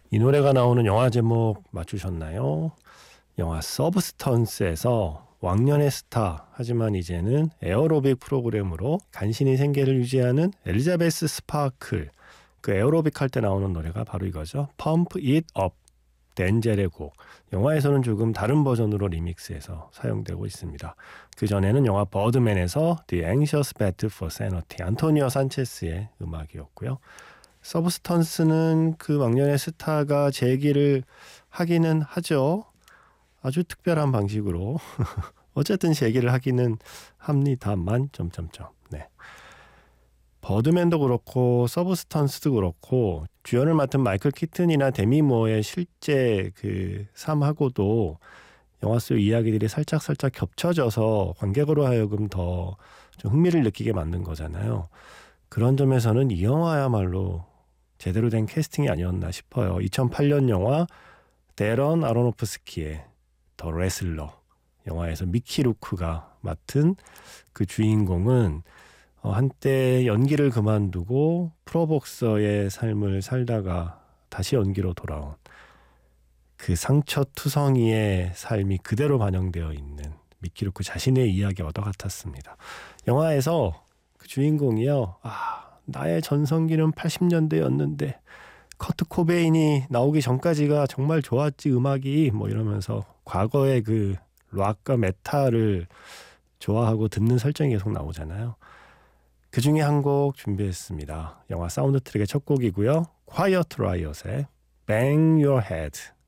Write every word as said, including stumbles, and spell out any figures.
이 노래가 나오는 영화 제목 맞추셨나요? 영화 서브스턴스에서 왕년의 스타, 하지만 이제는 에어로빅 프로그램으로 간신히 생계를 유지하는 엘리자베스 스파클, 그 에어로빅 할 때 나오는 노래가 바로 이거죠. Pump It Up, 덴젤의 곡. 영화에서는 조금 다른 버전으로 리믹스해서 사용되고 있습니다. 그 전에는 영화 버드맨에서 The Anxious Battle for Sanity, 안토니오 산체스의 음악이었고요. 서브스턴스는 그 왕년의 스타가 재기를 하기는 하죠. 아주 특별한 방식으로 어쨌든 재기를 하기는 합니다만 점점점. 네. 버드맨도 그렇고 서브스턴스도 그렇고 주연을 맡은 마이클 키튼이나 데미 무어의 실제 그 삶하고도 영화 속 이야기들이 살짝 살짝 겹쳐져서 관객으로 하여금 더 좀 흥미를 느끼게 만든 거잖아요. 그런 점에서는 이 영화야말로 제대로 된 캐스팅이 아니었나 싶어요. 이천팔 년 영화 데런 아로노프스키의 더 레슬러, 영화에서 미키 루크가 맡은 그 주인공은 어, 한때 연기를 그만두고 프로복서의 삶을 살다가 다시 연기로 돌아온 그 상처투성이의 삶이 그대로 반영되어 있는 미키 루크 자신의 이야기와도 같았습니다. 영화에서 그 주인공이요, 아, 나의 전성기는 팔십 년대였는데 커트 코베인이 나오기 전까지가 정말 좋았지 음악이, 뭐 이러면서 과거의 그 락과 메탈을 좋아하고 듣는 설정이 계속 나오잖아요. 그 중에 한 곡 준비했습니다. 영화 사운드 트랙의 첫 곡이고요. Quiet Riot의 Bang Your Head.